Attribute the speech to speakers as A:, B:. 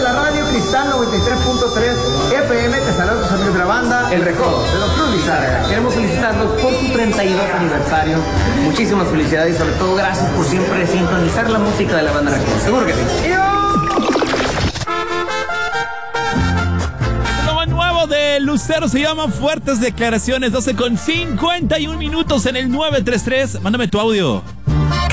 A: la radio Cristal 93.3 FM, te saludan tus amigos de la banda El Recodo, de los Cruz Lizárraga.
B: Queremos felicitarlos por su 32 aniversario. Muchísimas felicidades y sobre todo gracias por siempre sintonizar la música de la banda Recodo. Seguro que sí.
C: Lo nuevo de Lucero se llama Fuertes Declaraciones. 12:51 en el 933. Mándame tu audio.